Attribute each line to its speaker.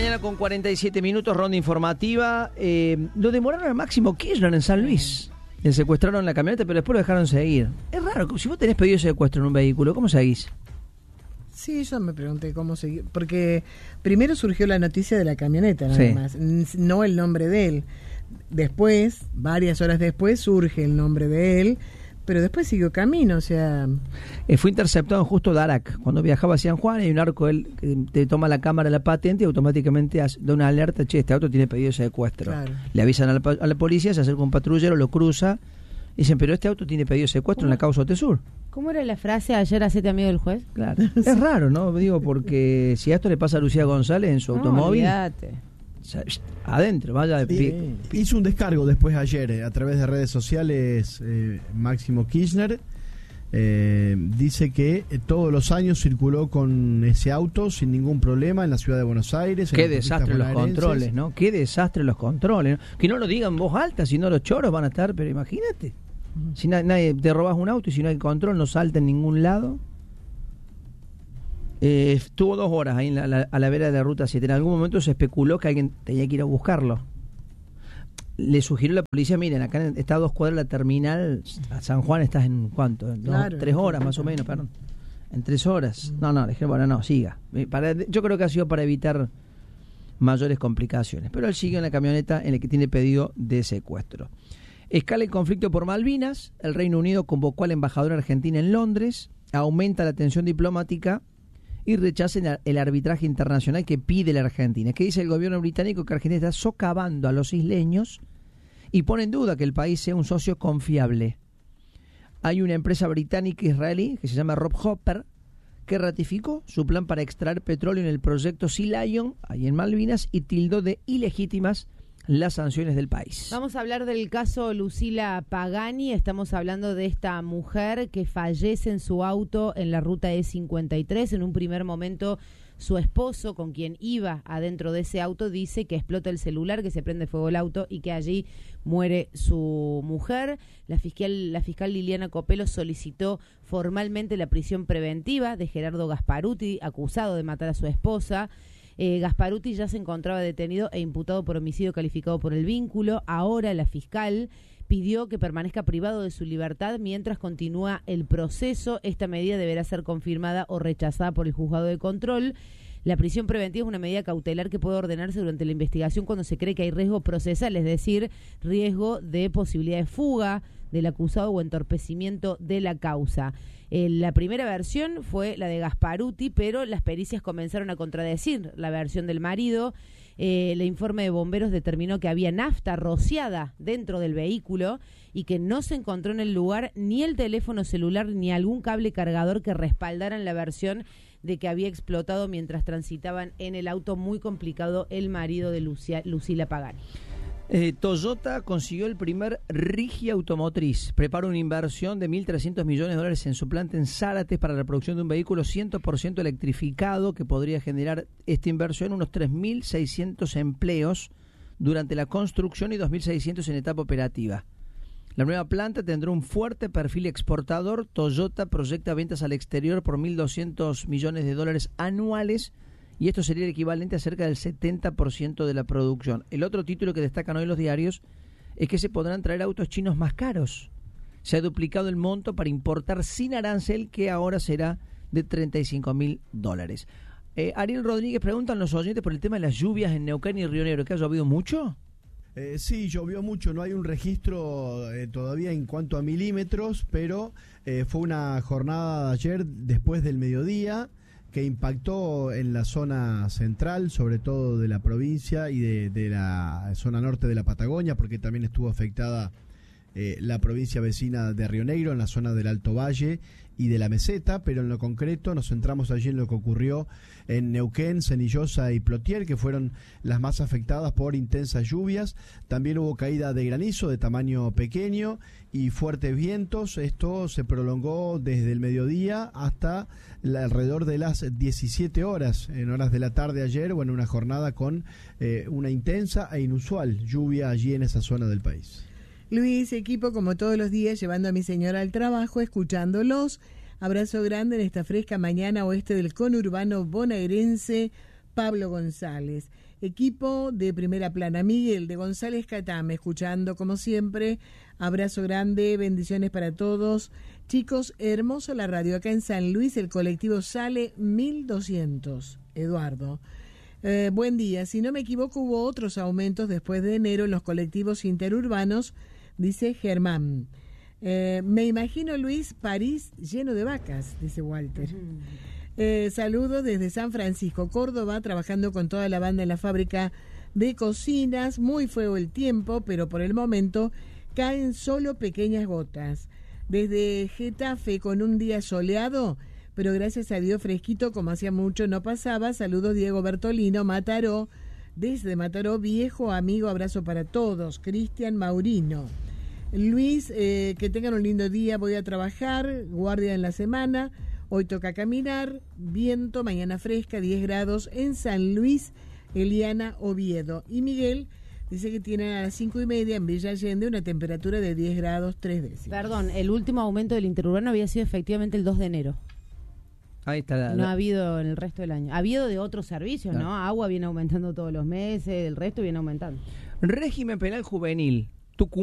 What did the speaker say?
Speaker 1: mañana con 47 minutos, ronda informativa. Lo demoraron al Máximo Kirchner en San Luis. Le secuestraron la camioneta, pero después lo dejaron seguir. Es raro, si vos tenés pedido secuestro en un vehículo, ¿cómo seguís?
Speaker 2: Sí, yo me pregunté cómo seguir, porque primero surgió la noticia de la camioneta, nada
Speaker 1: Sí.
Speaker 2: más, no el nombre de él. Después, varias horas después, surge el nombre de él, pero después siguió camino, o sea...
Speaker 1: Fue interceptado en Justo Darac. Cuando viajaba a San Juan, hay un arco, él te toma la cámara de la patente y automáticamente da una alerta, che, este auto tiene pedido de secuestro.
Speaker 2: Claro.
Speaker 1: Le avisan a la policía, se acerca un patrullero, lo cruza, y dicen, pero este auto tiene pedido de secuestro en la causa Otesur.
Speaker 3: ¿Cómo era la frase ayer hacete amigo del juez?
Speaker 1: Claro. Es raro, ¿no? Digo, porque si a esto le pasa a Lucía González en su automóvil,
Speaker 3: Olvídate.
Speaker 1: o sea, adentro, vaya de pie.
Speaker 4: Hizo un descargo después ayer a través de redes sociales. Máximo Kirchner dice que todos los años circuló con ese auto sin ningún problema en la ciudad de Buenos Aires.
Speaker 1: Qué desastre los controles, ¿no? Qué desastre los controles, ¿no? Que no lo digan en voz alta, si no los choros van a estar, pero imagínate. Si nadie te robas un auto y si no hay control, no salta en ningún lado. Estuvo 2 horas ahí a la vera de la ruta 7. En algún momento se especuló que alguien tenía que ir a buscarlo. Le sugirió la policía, miren, acá está a 2 cuadras la terminal, a San Juan estás en ¿cuánto?
Speaker 2: Claro.
Speaker 1: 3 horas más o menos, perdón. En 3 horas. No, le dijeron, bueno, no, siga. Yo creo que ha sido para evitar mayores complicaciones. Pero él siguió en la camioneta en la que tiene pedido de secuestro. Escala el conflicto por Malvinas. El Reino Unido convocó al embajador argentino en Londres. Aumenta la tensión diplomática y rechacen el arbitraje internacional que pide la Argentina. ¿Qué dice el gobierno británico? Que Argentina está socavando a los isleños y pone en duda que el país sea un socio confiable. Hay una empresa británica israelí que se llama Rob Hopper que ratificó su plan para extraer petróleo en el proyecto Sea Lion, ahí en Malvinas, y tildó de ilegítimas las sanciones del país.
Speaker 3: Vamos a hablar del caso Lucila Pagani. Estamos hablando de esta mujer que fallece en su auto en la ruta E53. En un primer momento, su esposo, con quien iba adentro de ese auto, dice que explota el celular, que se prende fuego el auto y que allí muere su mujer. La fiscal Liliana Copelo solicitó formalmente la prisión preventiva de Gerardo Gasparuti, acusado de matar a su esposa. Gasparuti ya se encontraba detenido e imputado por homicidio calificado por el vínculo. Ahora la fiscal pidió que permanezca privado de su libertad mientras continúa el proceso. Esta medida deberá ser confirmada o rechazada por el juzgado de control. La prisión preventiva es una medida cautelar que puede ordenarse durante la investigación cuando se cree que hay riesgo procesal, es decir, riesgo de posibilidad de fuga del acusado o entorpecimiento de la causa. La primera versión fue la de Gasparuti, pero las pericias comenzaron a contradecir la versión del marido. El informe de bomberos determinó que había nafta rociada dentro del vehículo y que no se encontró en el lugar ni el teléfono celular ni algún cable cargador que respaldaran la versión de que había explotado mientras transitaban en el auto. Muy complicado el marido de Lucila Pagani.
Speaker 1: Toyota consiguió el primer RIGI automotriz. Prepara una inversión de $1.300 millones en su planta en Zárate para la producción de un vehículo 100% electrificado que podría generar esta inversión unos 3.600 empleos durante la construcción y 2.600 en etapa operativa. La nueva planta tendrá un fuerte perfil exportador. Toyota proyecta ventas al exterior por $1.200 millones anuales. Y esto sería el equivalente a cerca del 70% de la producción. El otro título que destacan hoy los diarios es que se podrán traer autos chinos más caros. Se ha duplicado el monto para importar sin arancel, que ahora será de $35.000. Ariel Rodríguez, preguntan los oyentes por el tema de las lluvias en Neuquén y Río Negro. ¿Que ha llovido mucho?
Speaker 4: Sí, llovió mucho, no hay un registro todavía en cuanto a milímetros, pero fue una jornada de ayer después del mediodía que impactó en la zona central, sobre todo de la provincia y de la zona norte de la Patagonia, porque también estuvo afectada la provincia vecina de Río Negro, en la zona del Alto Valle y de la Meseta, pero en lo concreto nos centramos allí en lo que ocurrió en Neuquén, Cenillosa y Plotier, que fueron las más afectadas por intensas lluvias. También hubo caída de granizo de tamaño pequeño y fuertes vientos. Esto se prolongó desde el mediodía hasta alrededor de las 17 horas, en horas de la tarde ayer, bueno, una jornada con una intensa e inusual lluvia allí en esa zona del país.
Speaker 2: Luis, equipo, como todos los días, llevando a mi señora al trabajo, escuchándolos. Abrazo grande en esta fresca mañana oeste del conurbano bonaerense Pablo González. Equipo de Primera Plana, Miguel de González Catame, escuchando como siempre. Abrazo grande, bendiciones para todos. Chicos, hermoso la radio. Acá en San Luis el colectivo sale 1200. Eduardo. Buen día. Si no me equivoco, hubo otros aumentos después de enero en los colectivos interurbanos, dice Germán. Me imagino, Luis, París lleno de vacas, dice Walter. Saludos desde San Francisco, Córdoba, trabajando con toda la banda en la fábrica de cocinas. Muy feo el tiempo, pero por el momento caen solo pequeñas gotas. Desde Getafe, con un día soleado, pero gracias a Dios fresquito, como hacía mucho no pasaba. Saludos, Diego Bertolino, Mataró, desde Mataró Viejo, amigo, abrazo para todos. Cristian Maurino. Luis, que tengan un lindo día, voy a trabajar, guardia en la semana, hoy toca caminar, viento, mañana fresca, 10 grados en San Luis, Eliana Oviedo. Y Miguel dice que tiene a las 5:30 en Villa Allende una temperatura de 10 grados 3 décimas.
Speaker 3: Perdón, el último aumento del interurbano había sido efectivamente el 2 de enero.
Speaker 1: Ahí está.
Speaker 3: No ha habido en el resto del año. Ha habido de otros servicios,
Speaker 1: Claro.
Speaker 3: ¿no? Agua viene aumentando todos los meses, el resto viene aumentando.
Speaker 1: Régimen penal juvenil. Tucumán.